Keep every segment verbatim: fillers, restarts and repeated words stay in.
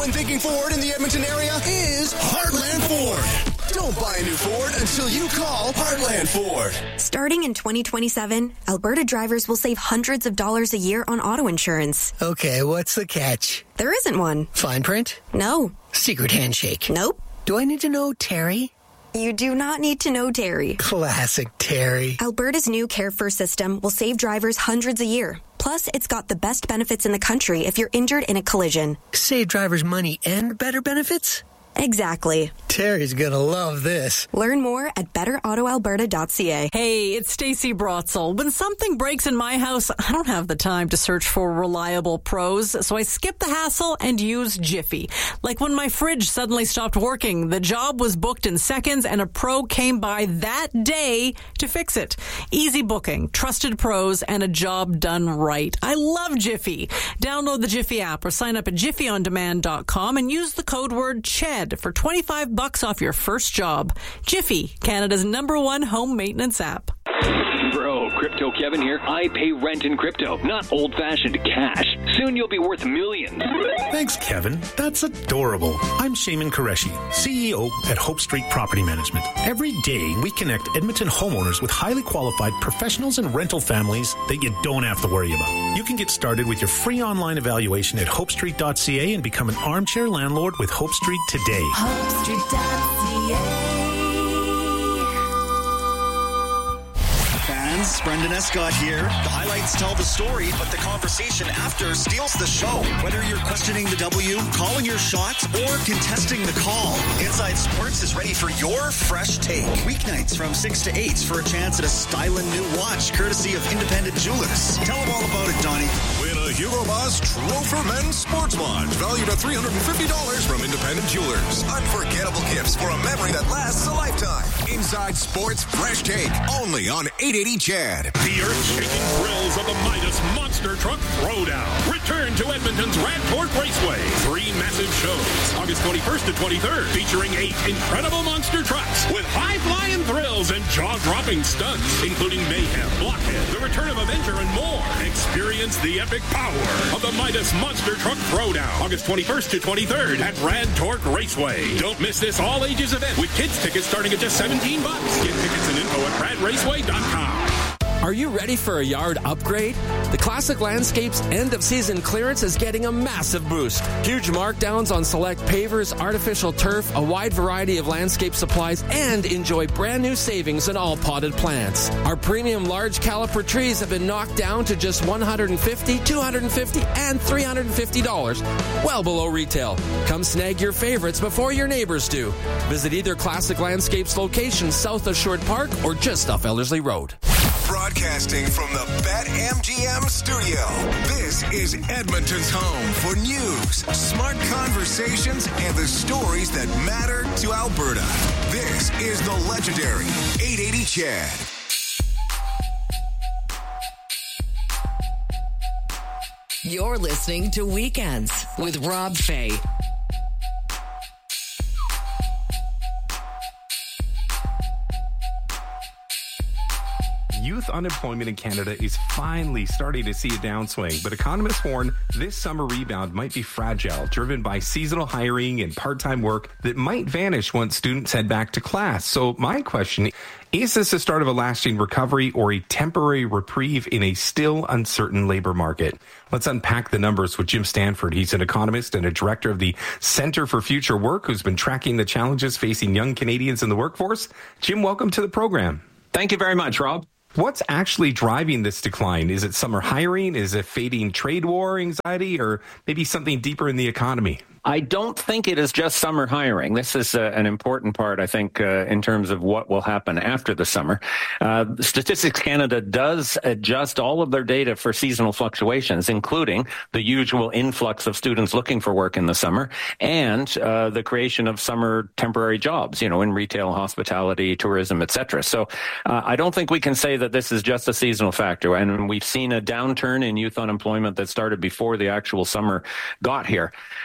When thinking Ford in the Edmonton area is Heartland Ford. Don't buy a new Ford until you call Heartland Ford. Starting in twenty twenty-seven, Alberta drivers will save hundreds of dollars a year on auto insurance. Okay, what's the catch? There isn't one. Fine print? No. Secret handshake? Nope. Do I need to know Terry? You do not need to know Terry. Classic Terry. Alberta's new Care First system will save drivers hundreds a year. Plus, it's got the best benefits in the country if you're injured in a collision. Save drivers money and better benefits? Exactly. Terry's gonna love this. Learn more at better auto alberta dot c a. Hey, it's Stacey Brotzel. When something breaks in my house, I don't have the time to search for reliable pros, so I skip the hassle and use Jiffy. Like when my fridge suddenly stopped working, the job was booked in seconds and a pro came by that day to fix it. Easy booking, trusted pros, and a job done right. I love Jiffy. Download the Jiffy app or sign up at jiffy on demand dot com and use the code word C H E D for twenty-five bucks off your first job. Jiffy, Canada's number one home maintenance app. Bro, Crypto Kevin here. I pay rent in crypto, not old-fashioned cash. Soon you'll be worth millions. Thanks, Kevin. That's adorable. I'm Shaman Qureshi, C E O at Hope Street Property Management. Every day, we connect Edmonton homeowners with highly qualified professionals and rental families that you don't have to worry about. You can get started with your free online evaluation at hope street dot c a and become an armchair landlord with Hope Street today. hope street dot c a. Fans, Brendan Escott here. The highlights tell the story, but the conversation after steals the show. Whether you're questioning the W, calling your shots, or contesting the call, Inside Sports is ready for your fresh take. Weeknights from six to eight for a chance at a styling new watch, courtesy of Independent Jewelers. Tell them all about it, Donnie. Win a Hugo Boss Trofer Men's Sports Watch, valued at three hundred fifty dollars from Independent Jewelers. Unforgettable gifts for a memory that lasts a lifetime. Inside Sports Fresh Take, only on eight eighty C H E D. The earth-shaking thrills of the Midas Monster Truck Throwdown. Return to Edmonton's Radport Raceway. Three massive shows, August twenty-first to twenty-third, featuring eight incredible monster trucks with high-flying thrills and jaw-dropping stunts, including Mayhem, Blockhead, the return of Avenger, and more. Experience the epic power of the Midas Monster Truck Throwdown, August twenty-first to twenty-third at Radport Raceway. Don't miss this all-ages event with kids tickets starting at just seventeen bucks. Get tickets and info at rad raceway dot com. Are you ready for a yard upgrade? The Classic Landscapes end-of-season clearance is getting a massive boost. Huge markdowns on select pavers, artificial turf, a wide variety of landscape supplies, and enjoy brand new savings in all potted plants. Our premium large caliper trees have been knocked down to just one hundred fifty dollars, two hundred fifty dollars, and three hundred fifty dollars, well below retail. Come snag your favorites before your neighbors do. Visit either Classic Landscapes location south of Short Park or just off Ellerslie Road. Broadcasting from the BetMGM studio, this is Edmonton's home for news, smart conversations, and the stories that matter to Alberta. This is the legendary eight eighty C H E D. You're listening to Weekends with Rob Fay. Youth unemployment in Canada is finally starting to see a downswing, but economists warn this summer rebound might be fragile, driven by seasonal hiring and part-time work that might vanish once students head back to class. So my question, is this the start of a lasting recovery or a temporary reprieve in a still uncertain labor market? Let's unpack the numbers with Jim Stanford. He's an economist and a director of the Centre for Future Work who's been tracking the challenges facing young Canadians in the workforce. Jim, welcome to the program. Thank you very much, Rob. What's actually driving this decline? Is it summer hiring? Is it fading trade war anxiety, or maybe something deeper in the economy? I don't think it is just summer hiring. This is uh, an important part, I think, uh, in terms of what will happen after the summer. Uh, Statistics Canada does adjust all of their data for seasonal fluctuations, including the usual influx of students looking for work in the summer and uh, the creation of summer temporary jobs, you know, in retail, hospitality, tourism, et cetera. So uh, I don't think we can say that this is just a seasonal factor. And we've seen a downturn in youth unemployment that started before the actual summer got here. I think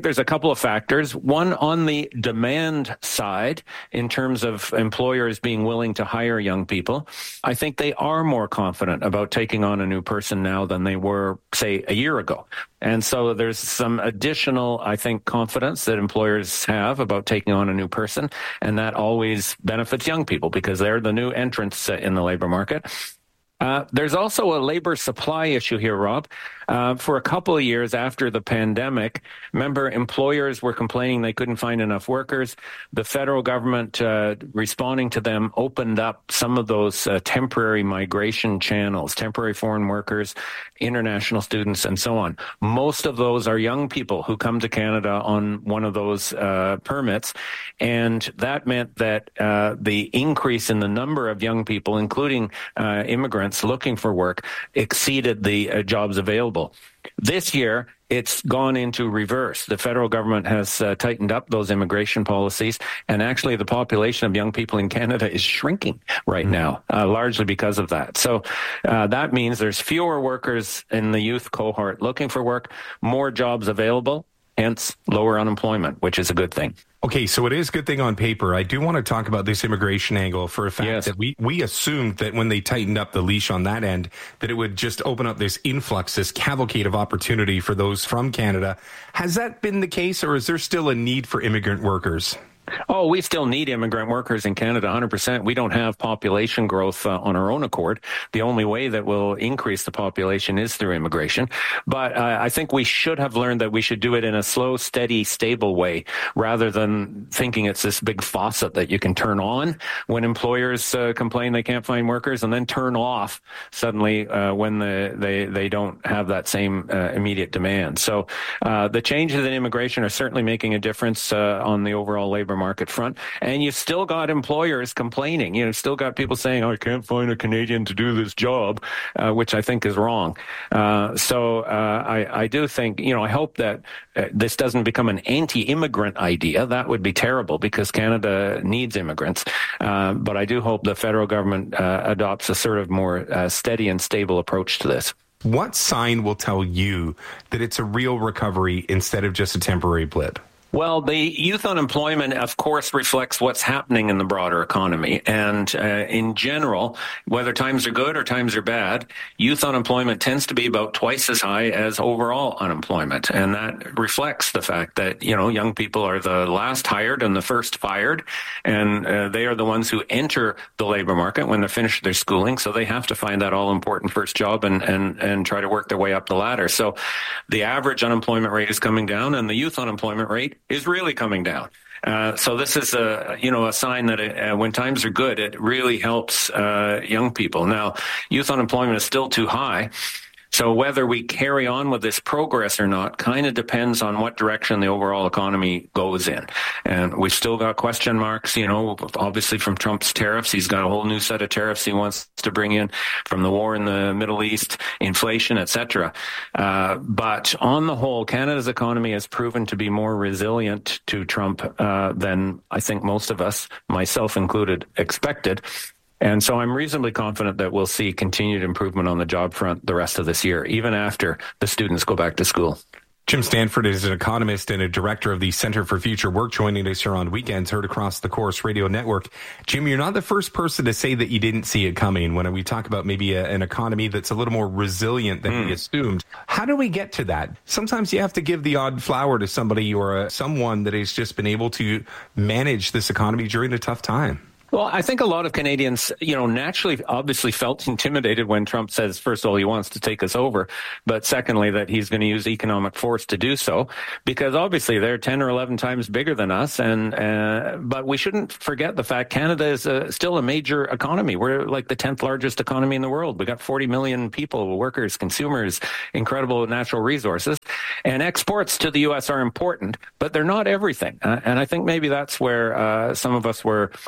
there's a couple of factors. One, on the demand side, in terms of employers being willing to hire young people, I think they are more confident about taking on a new person now than they were, say, a year ago. And so there's some additional, I think, confidence that employers have about taking on a new person, and that always benefits young people because they're the new entrants in the labor market. Uh, there's also a labor supply issue here, Rob. Uh, for a couple of years after the pandemic, remember, employers were complaining they couldn't find enough workers. The federal government, uh, responding to them, opened up some of those uh, temporary migration channels, temporary foreign workers, international students, and so on. Most of those are young people who come to Canada on one of those uh, permits, and that meant that uh, the increase in the number of young people, including uh, immigrants looking for work, exceeded the uh, jobs available. This year, it's gone into reverse. The federal government has uh, tightened up those immigration policies, and actually the population of young people in Canada is shrinking right mm-hmm. now, uh, largely because of that. So uh, that means there's fewer workers in the youth cohort looking for work, more jobs available, hence lower unemployment, which is a good thing. Okay, so it is a good thing on paper. I do want to talk about this immigration angle for a fact yes. that we, we assumed that when they tightened up the leash on that end, that it would just open up this influx, this cavalcade of opportunity for those from Canada. Has that been the case, or is there still a need for immigrant workers? Oh, we still need immigrant workers in Canada, one hundred percent. We don't have population growth uh, on our own accord. The only way that will increase the population is through immigration. But uh, I think we should have learned that we should do it in a slow, steady, stable way, rather than thinking it's this big faucet that you can turn on when employers uh, complain they can't find workers, and then turn off suddenly uh, when the, they, they don't have that same uh, immediate demand. So uh, the changes in immigration are certainly making a difference uh, on the overall labor market front, and you've still got employers complaining. You know, still got people saying, "Oh, I can't find a Canadian to do this job," uh, which I think is wrong. Uh, so uh, I, I do think, you know, I hope that uh, this doesn't become an anti-immigrant idea. That would be terrible because Canada needs immigrants. Uh, but I do hope the federal government uh, adopts a sort of more uh, steady and stable approach to this. What sign will tell you that it's a real recovery instead of just a temporary blip? Well, the youth unemployment, of course, reflects what's happening in the broader economy. And uh, in general, whether times are good or times are bad, youth unemployment tends to be about twice as high as overall unemployment. And that reflects the fact that, you know, young people are the last hired and the first fired. And uh, they are the ones who enter the labor market when they're finished their schooling. So they have to find that all-important first job and, and, and try to work their way up the ladder. So the average unemployment rate is coming down, and the youth unemployment rate is really coming down. Uh, so this is a, you know, a sign that uh, when times are good, it really helps uh, young people. Now, youth unemployment is still too high. So whether we carry on with this progress or not kind of depends on what direction the overall economy goes in. And we've still got question marks, you know, obviously from Trump's tariffs. He's got a whole new set of tariffs he wants to bring in, from the war in the Middle East, inflation, et cetera. Uh, but on the whole, Canada's economy has proven to be more resilient to Trump uh, than I think most of us, myself included, expected. And so I'm reasonably confident that we'll see continued improvement on the job front the rest of this year, even after the students go back to school. Jim Stanford is an economist and a director of the Center for Future Work, joining us here on Weekends, heard across the Corus Radio Network. Jim, you're not the first person to say that you didn't see it coming when we talk about maybe a, an economy that's a little more resilient than mm. we assumed. How do we get to that? Sometimes you have to give the odd flower to somebody or a, someone that has just been able to manage this economy during a tough time. Well, I think a lot of Canadians, you know, naturally, obviously felt intimidated when Trump says, first of all, he wants to take us over, but secondly, that he's going to use economic force to do so, because obviously they're ten or eleven times bigger than us. And, uh, but we shouldn't forget the fact Canada is uh, still a major economy. We're like the tenth largest economy in the world. We got forty million people, workers, consumers, incredible natural resources, and exports to the U S are important, but they're not everything. Uh, and I think maybe that's where uh, some of us were unduly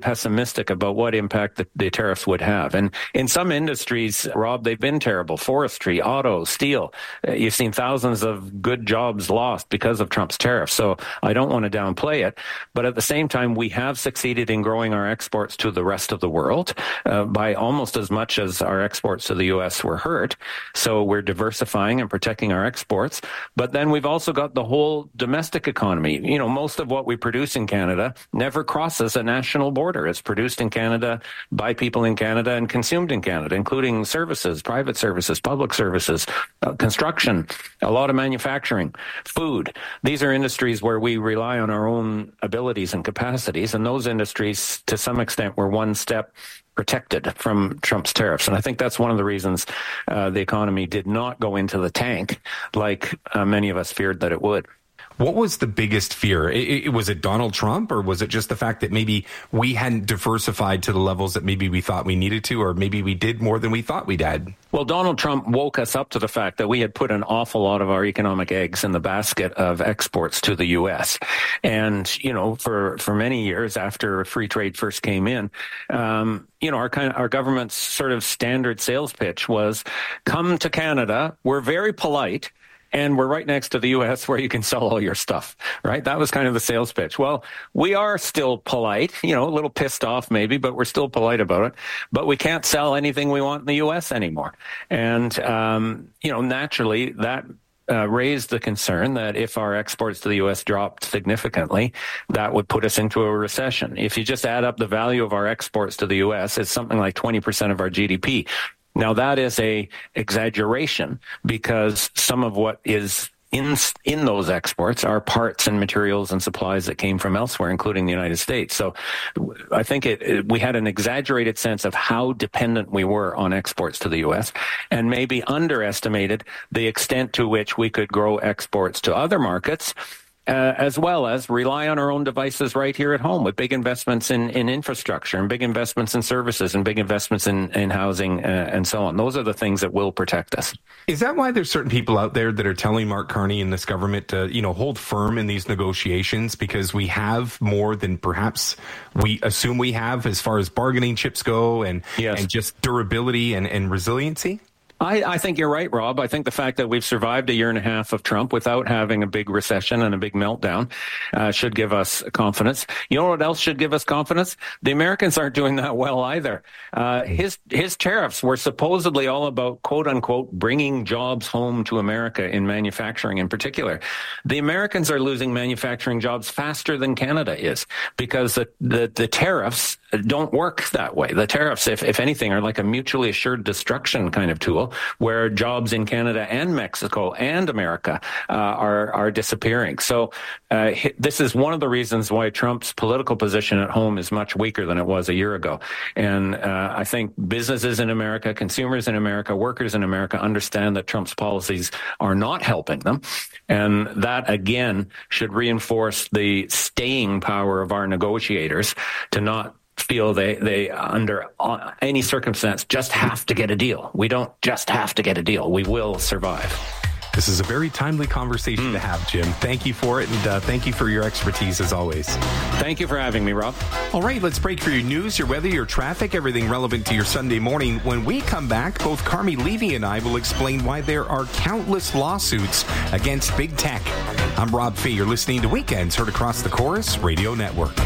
pessimistic about what impact the, the tariffs would have. And in some industries, Rob, they've been terrible. Forestry, auto, steel. You've seen thousands of good jobs lost because of Trump's tariffs. So I don't want to downplay it. But at the same time, we have succeeded in growing our exports to the rest of the world uh, by almost as much as our exports to the U S were hurt. So we're diversifying and protecting our exports. But then we've also got the whole domestic economy. You know, most of what we produce in Canada never crosses a national border. It's produced in Canada by people in Canada and consumed in Canada, including services, private services, public services, uh, construction, a lot of manufacturing, food. These are industries where we rely on our own abilities and capacities, and those industries, to some extent, were one step protected from Trump's tariffs. And I think that's one of the reasons uh, the economy did not go into the tank like uh, many of us feared that it would. What was the biggest fear? It, it, was it Donald Trump, or was it just the fact that maybe we hadn't diversified to the levels that maybe we thought we needed to, or maybe we did more than we thought we'd had? Well, Donald Trump woke us up to the fact that we had put an awful lot of our economic eggs in the basket of exports to the U S. And, you know, for, for many years after free trade first came in, um, you know, our kind of, our government's sort of standard sales pitch was, come to Canada. We're very polite. And we're right next to the U S where you can sell all your stuff, right? That was kind of the sales pitch. Well, we are still polite, you know, a little pissed off maybe, but we're still polite about it. But we can't sell anything we want in the U S anymore. And, um, you know, naturally that uh, raised the concern that if our exports to the U S dropped significantly, that would put us into a recession. If you just add up the value of our exports to the U S, it's something like twenty percent of our G D P. Now, that is a exaggeration because some of what is in in those exports are parts and materials and supplies that came from elsewhere, including the United States. So I think it, it, we had an exaggerated sense of how dependent we were on exports to the U S and maybe underestimated the extent to which we could grow exports to other markets, Uh, as well as rely on our own devices right here at home with big investments in, in infrastructure and big investments in services and big investments in, in housing uh, and so on. Those are the things that will protect us. Is that why there's certain people out there that are telling Mark Carney and this government to, you know, hold firm in these negotiations because we have more than perhaps we assume we have as far as bargaining chips go and, yes. and just durability and, and resiliency? I, I think you're right, Rob. I think the fact that we've survived a year and a half of Trump without having a big recession and a big meltdown uh, should give us confidence. You know what else should give us confidence? The Americans aren't doing that well either. Uh, his his tariffs were supposedly all about, quote unquote, bringing jobs home to America in manufacturing in particular. The Americans are losing manufacturing jobs faster than Canada is because the, the, the tariffs don't work that way. The tariffs, if, if anything, are like a mutually assured destruction kind of tool where jobs in Canada and Mexico and America uh, are, are disappearing. So uh, this is one of the reasons why Trump's political position at home is much weaker than it was a year ago. And uh, I think businesses in America, consumers in America, workers in America understand that Trump's policies are not helping them. And that, again, should reinforce the staying power of our negotiators to not feel they, they under any circumstance, just have to get a deal. We don't just have to get a deal. We will survive. This is a very timely conversation mm. to have, Jim. Thank you for it, and uh, thank you for your expertise as always. Thank you for having me, Rob. All right, let's break for your news, your weather, your traffic, everything relevant to your Sunday morning. When we come back, both Carmi Levy and I will explain why there are countless lawsuits against big tech. I'm Rob Fay. You're listening to Weekends, heard across the Chorus Radio Network.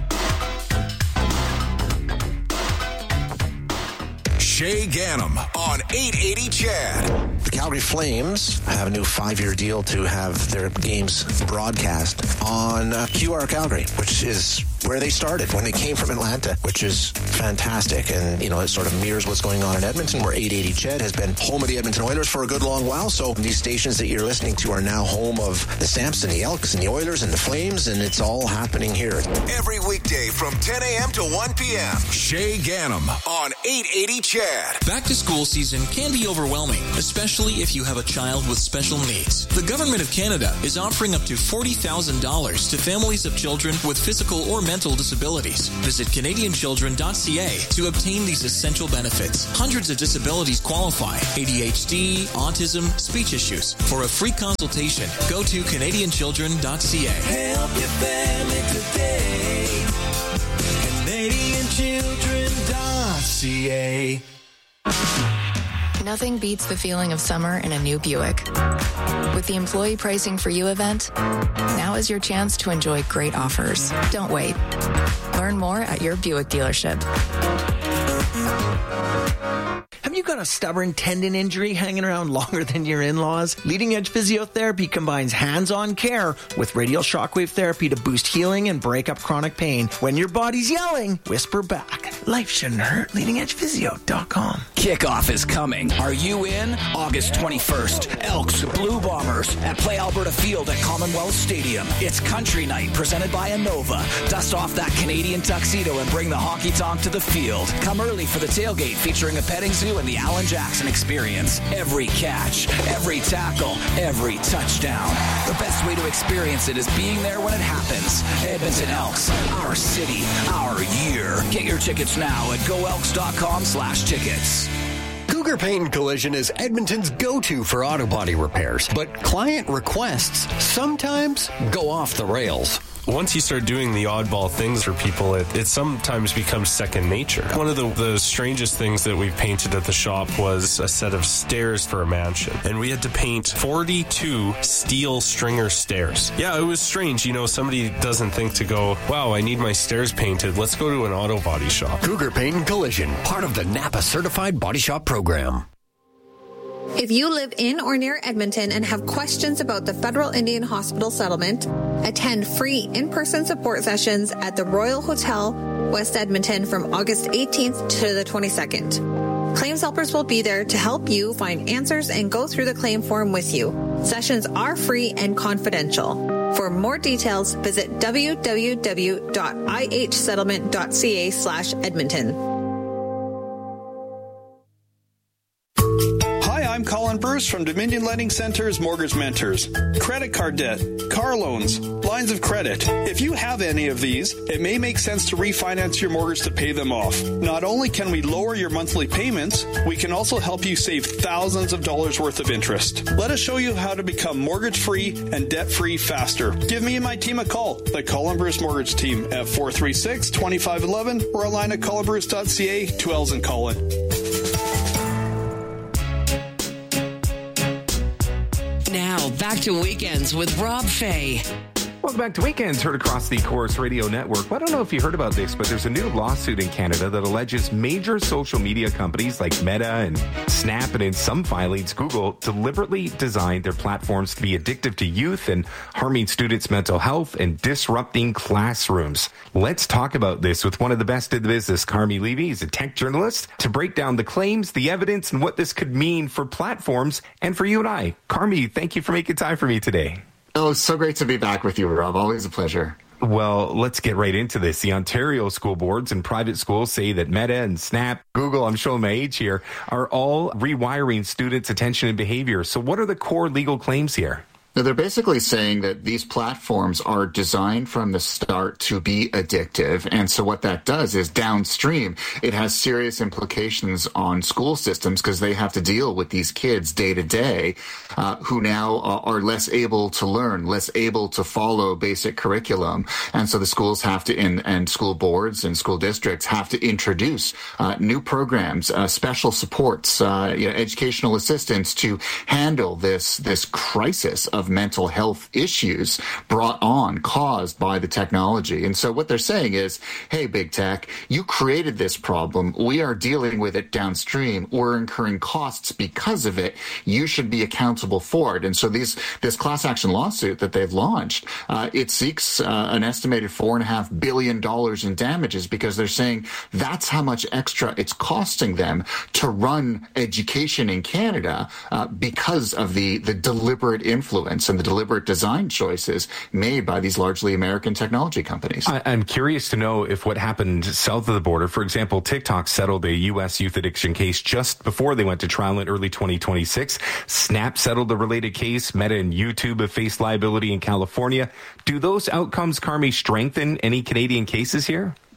Shay Ganem on eight eighty C H E D. The Calgary Flames have a new five-year deal to have their games broadcast on uh, Q R Calgary, which is where they started when they came from Atlanta, which is fantastic. And, you know, it sort of mirrors what's going on in Edmonton, where eight eighty C H E D has been home of the Edmonton Oilers for a good long while. So these stations that you're listening to are now home of the Stamps and the Elks and the Oilers and the Flames, and it's all happening here. Every weekday from ten a.m. to one p.m. Shay Ganem on eight eighty C H E D. Back to school season can be overwhelming, especially if you have a child with special needs. The Government of Canada is offering up to forty thousand dollars to families of children with physical or mental disabilities. Visit Canadian Children dot C A to obtain these essential benefits. Hundreds of disabilities qualify: A D H D, autism, speech issues. For a free consultation, go to Canadian Children dot C A. Help your family today. Canadian children dot c a. Nothing beats the feeling of summer in a new Buick. With the Employee Pricing for You event, now is your chance to enjoy great offers. Don't wait. Learn more at your Buick dealership. Have you got a stubborn tendon injury hanging around longer than your in-laws? Leading Edge Physiotherapy combines hands-on care with radial shockwave therapy to boost healing and break up chronic pain. When your body's yelling, whisper back. Life shouldn't hurt. leading edge physio dot com. Kickoff is coming. Are you in? August twenty-first. Elks, Blue Bombers at Play Alberta Field at Commonwealth Stadium. It's Country Night presented by Innova. Dust off that Canadian tuxedo and bring the honky tonk to the field. Come early for the tailgate featuring a petting zoo and the Alan Jackson experience. Every catch, every tackle, every touchdown. The best way to experience it is being there when it happens. Edmonton Elks, our city, our year. Get your tickets now at go elks dot com slash tickets. Cougar Paint and Collision is Edmonton's go-to for auto body repairs, but client requests sometimes go off the rails. Once you start doing the oddball things for people, it, it sometimes becomes second nature. One of the, the strangest things that we painted at the shop was a set of stairs for a mansion. And we had to paint forty-two steel stringer stairs. Yeah, it was strange. You know, somebody doesn't think to go, wow, I need my stairs painted. Let's go to an auto body shop. Cougar Paint and Collision, part of the Napa Certified Body Shop Program. If you live in or near Edmonton and have questions about the Federal Indian Hospital settlement, attend free in-person support sessions at the Royal Hotel, West Edmonton from August eighteenth to the twenty-second. Claims helpers will be there to help you find answers and go through the claim form with you. Sessions are free and confidential. For more details, visit w w w dot i h settlement dot c a slash Edmonton. I'm Colin Bruce from Dominion Lending Center's Mortgage Mentors. Credit card debt, car loans, lines of credit. If you have any of these, it may make sense to refinance your mortgage to pay them off. Not only can we lower your monthly payments, we can also help you save thousands of dollars worth of interest. Let us show you how to become mortgage-free and debt-free faster. Give me and my team a call, the Colin Bruce Mortgage Team, at four three six, two five one one or online at colin bruce dot c a, two L's in Colin. Now, back to Weekends with Rob Fay. Welcome back to Weekends, heard across the Chorus Radio Network. Well, I don't know if you heard about this, but there's a new lawsuit in Canada that alleges major social media companies like Meta and Snap, and in some filings, Google, deliberately designed their platforms to be addictive to youth and harming students' mental health and disrupting classrooms. Let's talk about this with one of the best in the business, Carmi Levy. He's a tech journalist, to break down the claims, the evidence, and what this could mean for platforms and for you and I. Carmi, thank you for making time for me today. Oh, so great to be back with you, Rob. Always a pleasure. Well, let's get right into this. The Ontario school boards and private schools say that Meta and Snap, Google, I'm showing my age here, are all rewiring students' attention and behavior. So what are the core legal claims here? Now, they're basically saying that these platforms are designed from the start to be addictive. And so what that does is downstream, it has serious implications on school systems because they have to deal with these kids day to day uh, who now are less able to learn, less able to follow basic curriculum. And so the schools have to, and, and school boards and school districts have to introduce uh, new programs, uh, special supports, uh, you know, educational assistance to handle this, this crisis of mental health issues brought on, caused by the technology. And so what they're saying is, hey, big tech, you created this problem. We are dealing with it downstream. We're incurring costs because of it. You should be accountable for it. And so these this class action lawsuit that they've launched, uh, it seeks uh, an estimated four and a half billion dollars in damages because they're saying that's how much extra it's costing them to run education in Canada uh, because of the, the deliberate influence and the deliberate design choices made by these largely American technology companies. I, I'm curious to know if what happened south of the border, for example, TikTok settled a U S youth addiction case just before they went to trial in early twenty twenty-six. Snap settled a related case. Meta and YouTube have faced liability in California. Do those outcomes, Carmi, strengthen any Canadian cases here?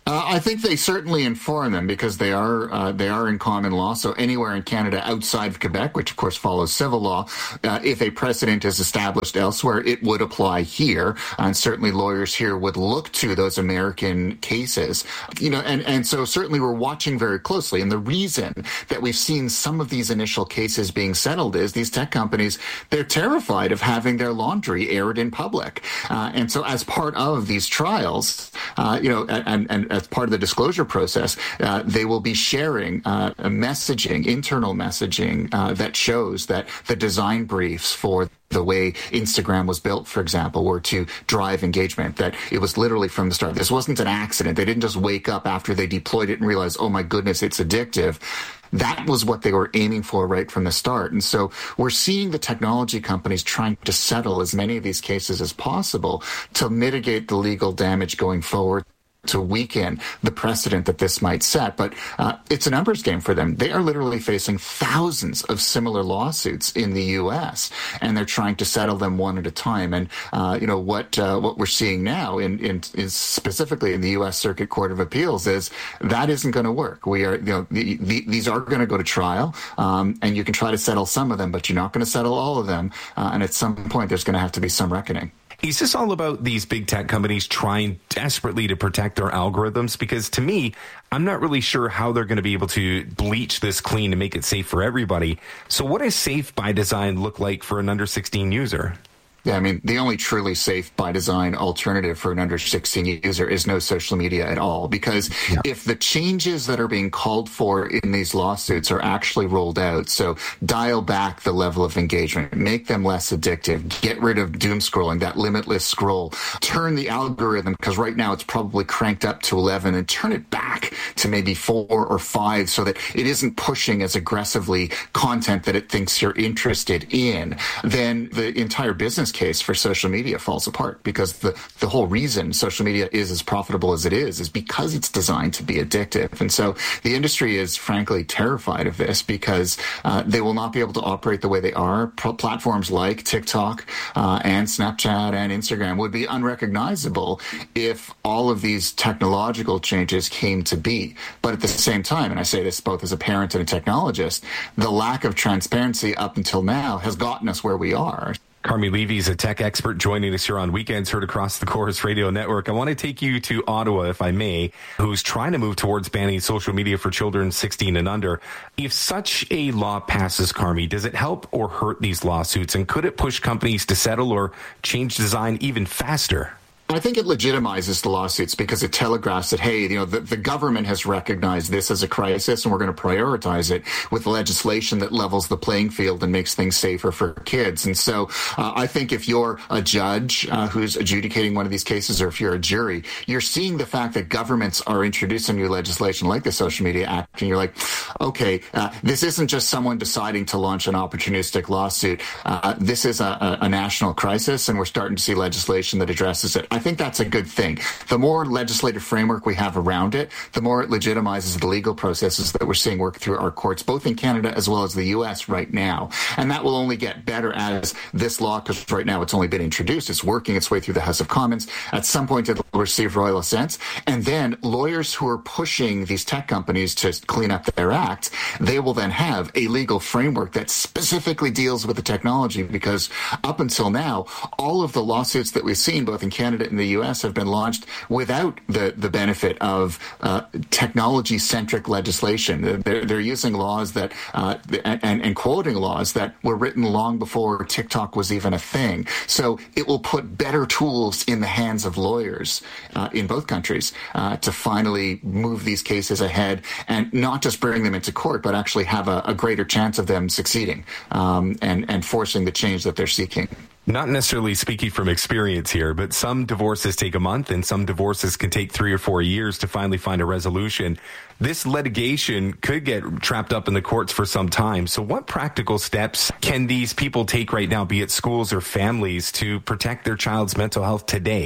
Uh, I think they certainly inform them because they are uh, they are in common law. So anywhere in Canada outside of Quebec, which of course follows civil law, uh, if a precedent is established elsewhere, it would apply here. And certainly lawyers here would look to those American cases. You know, and, and so certainly we're watching very closely. And the reason that we've seen some of these initial cases being settled is these tech companies, they're terrified of having their laundry aired in public. Uh, and so as part of these trials, uh, you know, and, and as part of the disclosure process, uh, they will be sharing uh, messaging, internal messaging uh, that shows that the design briefs for the way Instagram was built, for example, were to drive engagement, that it was literally from the start. This wasn't an accident. They didn't just wake up after they deployed it and realize, oh my goodness, it's addictive. That was what they were aiming for right from the start. And so we're seeing the technology companies trying to settle as many of these cases as possible to mitigate the legal damage going forward, to weaken the precedent that this might set. But uh, it's a numbers game for them. They are literally facing thousands of similar lawsuits in the U S, and they're trying to settle them one at a time. And, uh, you know, what uh, what we're seeing now, in, in, is specifically in the U S Circuit Court of Appeals, is that isn't going to work. We are, you know, the, the, these are going to go to trial, um, and you can try to settle some of them, but you're not going to settle all of them. Uh, and at some point, there's going to have to be some reckoning. Is this all about these big tech companies trying desperately to protect their algorithms? Because to me, I'm not really sure how they're going to be able to bleach this clean to make it safe for everybody. So what does safe by design look like for an under sixteen user? Yeah, I mean, the only truly safe by design alternative for an under sixteen user is no social media at all. Because yeah. if the changes that are being called for in these lawsuits are actually rolled out, so dial back the level of engagement, make them less addictive, get rid of doom scrolling, that limitless scroll, turn the algorithm, because right now it's probably cranked up to eleven, and turn it back to maybe four or five so that it isn't pushing as aggressively content that it thinks you're interested in, then the entire business case for social media falls apart, because the, the whole reason social media is as profitable as it is is because it's designed to be addictive. And so the industry is frankly terrified of this, because uh, they will not be able to operate the way they are. Pro- platforms like TikTok uh, and Snapchat and Instagram would be unrecognizable if all of these technological changes came to be. But at the same time, and I say this both as a parent and a technologist, the lack of transparency up until now has gotten us where we are. Carmi Levy is a tech expert joining us here on Weekends Heard across the Corus Radio Network. I want to take you to Ottawa, if I may, who's trying to move towards banning social media for children sixteen and under. If such a law passes, Carmi, does it help or hurt these lawsuits? And could it push companies to settle or change design even faster? I think it legitimizes the lawsuits because it telegraphs that, hey, you know, the, the government has recognized this as a crisis, and we're going to prioritize it with legislation that levels the playing field and makes things safer for kids. And so uh, I think if you're a judge uh, who's adjudicating one of these cases, or if you're a jury, you're seeing the fact that governments are introducing new legislation like the Social Media Act, and you're like, okay, uh, this isn't just someone deciding to launch an opportunistic lawsuit. Uh, this is a, a, a national crisis, and we're starting to see legislation that addresses it. I think that's a good thing. The more legislative framework we have around it, the more it legitimizes the legal processes that we're seeing work through our courts, both in Canada as well as the U S right now. And that will only get better as this law, because right now it's only been introduced, it's working its way through the House of Commons. At some point it'll receive royal assent. And then lawyers who are pushing these tech companies to clean up their act, they will then have a legal framework that specifically deals with the technology, because up until now, all of the lawsuits that we've seen, both in Canada in the U S, have been launched without the, the benefit of uh, technology-centric legislation. They're, they're using laws that, uh, and, and quoting laws that were written long before TikTok was even a thing. So it will put better tools in the hands of lawyers uh, in both countries uh, to finally move these cases ahead, and not just bring them into court, but actually have a, a greater chance of them succeeding um, and, and forcing the change that they're seeking. Not necessarily speaking from experience here, but some divorces take a month and some divorces can take three or four years to finally find a resolution. This litigation could get trapped up in the courts for some time. So what practical steps can these people take right now, be it schools or families, to protect their child's mental health today?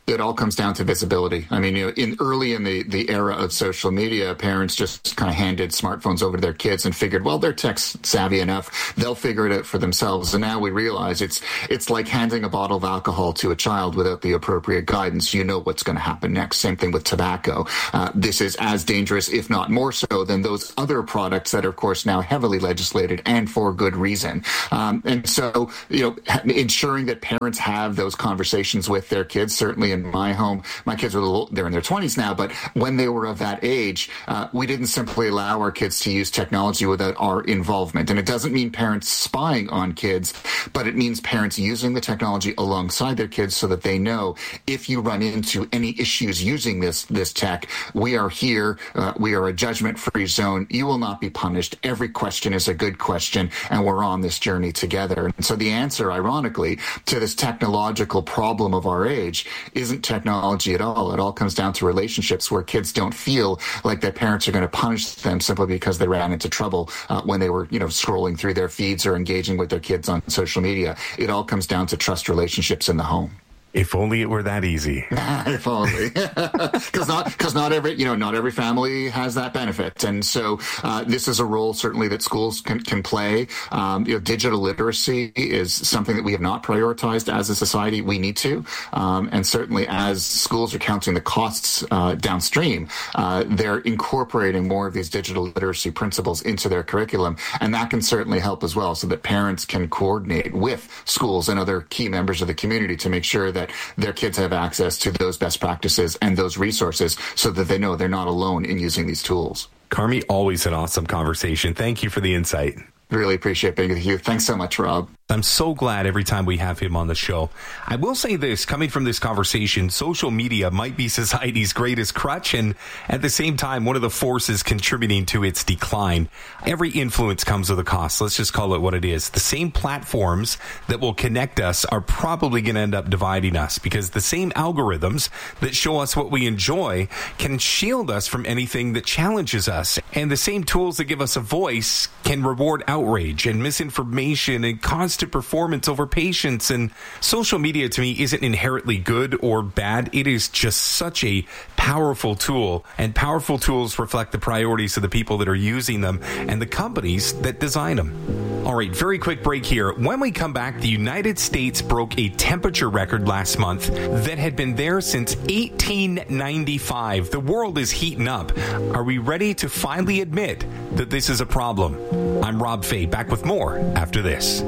it all comes down to visibility. I mean, you know, in early in the, the era of social media, parents just kind of handed smartphones over to their kids and figured, well, they're tech savvy enough, they'll figure it out for themselves. And now we realize it's it's like handing a bottle of alcohol to a child without the appropriate guidance. You know what's going to happen next. Same thing with tobacco. Uh, this is as dangerous, if not more so, than those other products that are, of course, now heavily legislated and for good reason. Um, and so, you know, ensuring that parents have those conversations with their kids. Certainly in my home, my kids are a little, they're in their twenties now, but when they were of that age, uh, we didn't simply allow our kids to use technology without our involvement. And it doesn't mean parents spying on kids, but it means parents using the technology alongside their kids so that they know if you run into any issues using this this tech, we are here. Uh, we are a judgment-free zone. You will not be punished. Every question is a good question, and we're on this journey together. And so the answer, ironically, to this technological problem of our age isn't technology at all. It all comes down to relationships where kids don't feel like their parents are going to punish them simply because they ran into trouble uh, when they were, you know, scrolling through their feeds or engaging with their kids on social media. It all comes down to trust relationships in the home. If only it were that easy. If only, because not because not every you know not every family has that benefit, and so uh, this is a role certainly that schools can can play. Um, you know, digital literacy is something that we have not prioritized as a society. We need to, um, and certainly as schools are counting the costs uh, downstream, uh, they're incorporating more of these digital literacy principles into their curriculum, and that can certainly help as well, so that parents can coordinate with schools and other key members of the community to make sure that that their kids have access to those best practices and those resources so that they know they're not alone in using these tools. Carmi, always an awesome conversation. Thank you for the insight. Really appreciate being with you. Thanks so much, Rob. I'm so glad every time we have him on the show. I will say this, coming from this conversation, social media might be society's greatest crutch and at the same time, one of the forces contributing to its decline. Every influence comes with a cost. Let's just call it what it is. The same platforms that will connect us are probably going to end up dividing us because the same algorithms that show us what we enjoy can shield us from anything that challenges us. And the same tools that give us a voice can reward outrage and misinformation and constant performance over patience. And social media to me isn't inherently good or bad. It is just such a powerful tool, and powerful tools reflect the priorities of the people that are using them and the companies that design them. All right, very quick break here. When we come back, the United States broke a temperature record last month that had been there since eighteen ninety-five. The world is heating up. Are we ready to finally admit that this is a problem? I'm Rob Fay, back with more after this.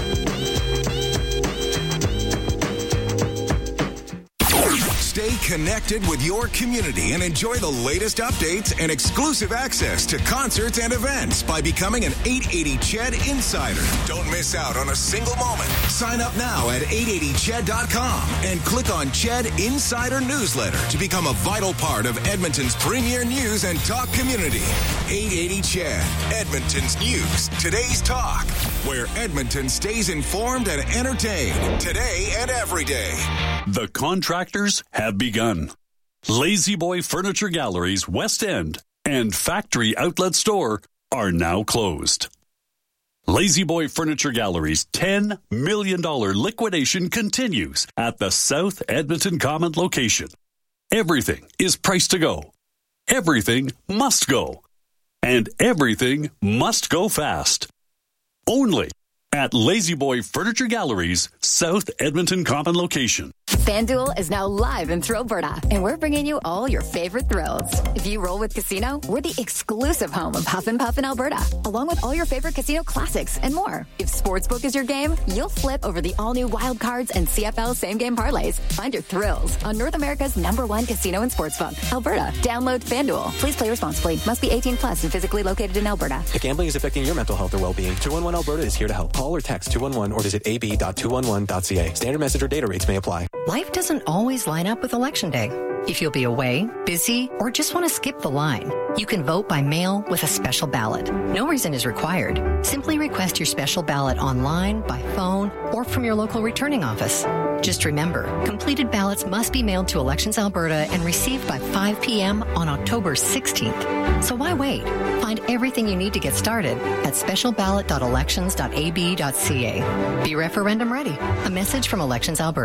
Stay connected with your community and enjoy the latest updates and exclusive access to concerts and events by becoming an eight eighty C H E D Insider. Don't miss out on a single moment. Sign up now at eight eighty C H E D dot com and click on C H E D Insider Newsletter to become a vital part of Edmonton's premier news and talk community. eight eighty C H E D, Edmonton's news, today's talk, where Edmonton stays informed and entertained today and every day. The contractors have begun. Lazy Boy Furniture Galleries West End and Factory Outlet Store are now closed. Lazy Boy Furniture Galleries' ten million dollars liquidation continues at the South Edmonton Common location. Everything is priced to go. Everything must go. And everything must go fast. Only at Lazy Boy Furniture Galleries, South Edmonton Common location. FanDuel is now live in Thrillberta, and we're bringing you all your favorite thrills. If you roll with Casino, we're the exclusive home of Huff and Puff in Alberta, along with all your favorite casino classics and more. If Sportsbook is your game, you'll flip over the all-new Wild Cards and C F L same-game parlays. Find your thrills on North America's number one casino and sportsbook, Alberta. Download FanDuel. Please play responsibly. Must be eighteen plus and physically located in Alberta. If gambling is affecting your mental health or well-being, two one one Alberta is here to help. Call or text two one one or visit a b dot two one one dot c a. Standard message or data rates may apply. Life doesn't always line up with Election Day. If you'll be away, busy, or just want to skip the line, you can vote by mail with a special ballot. No reason is required. Simply request your special ballot online, by phone, or from your local returning office. Just remember, completed ballots must be mailed to Elections Alberta and received by five p.m. on October sixteenth. So why wait? Find everything you need to get started at special ballot dot elections dot a b dot c a. Be referendum ready. A message from Elections Alberta.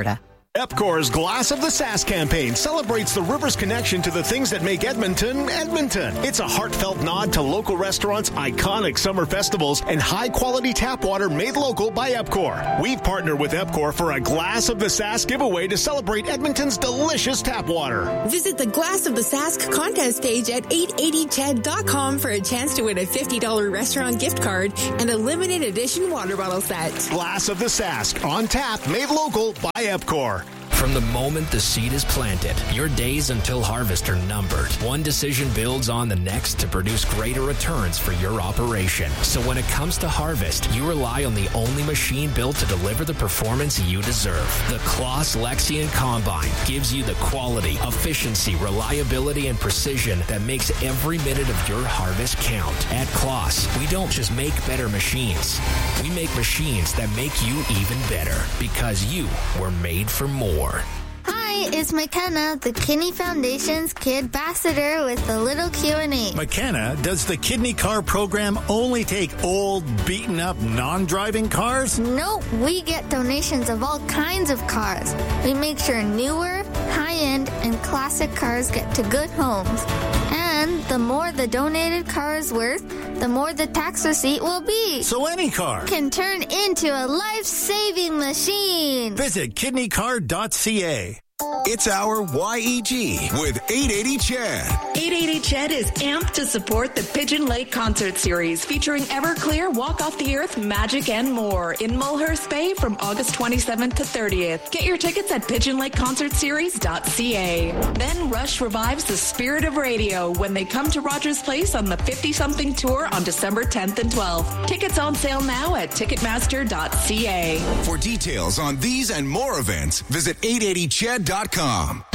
Epcor's Glass of the Sask campaign celebrates the river's connection to the things that make Edmonton, Edmonton. It's a heartfelt nod to local restaurants, iconic summer festivals, and high-quality tap water made local by Epcor. We've partnered with Epcor for a Glass of the Sask giveaway to celebrate Edmonton's delicious tap water. Visit the Glass of the Sask contest page at eight eighty ched dot com for a chance to win a fifty dollars restaurant gift card and a limited edition water bottle set. Glass of the Sask, on tap, made local by Epcor. From the moment the seed is planted, your days until harvest are numbered. One decision builds on the next to produce greater returns for your operation. So when it comes to harvest, you rely on the only machine built to deliver the performance you deserve. The Claas Lexion Combine gives you the quality, efficiency, reliability, and precision that makes every minute of your harvest count. At Claas, we don't just make better machines. We make machines that make you even better because you were made for more. Hi, it's McKenna, the Kidney Foundation's Kid Ambassador with a little Q and A. McKenna, does the Kidney Car program only take old, beaten-up, non-driving cars? Nope, we get donations of all kinds of cars. We make sure newer, high-end, and classic cars get to good homes. And the more the donated car is worth, the more the tax receipt will be. So any car can turn into a life-saving machine. Visit kidney car dot c a. It's our Y E G with eight eighty Ched. eight eighty Ched is amped to support the Pigeon Lake Concert Series featuring Everclear, Walk Off the Earth, Magic, and more in Mulhurst Bay from August twenty-seventh to thirtieth. Get your tickets at pigeon lake concert series dot c a. Then Rush revives the spirit of radio when they come to Rogers Place on the fifty-something tour on December tenth and twelfth. Tickets on sale now at ticketmaster dot c a. For details on these and more events, visit eight eighty ched dot com.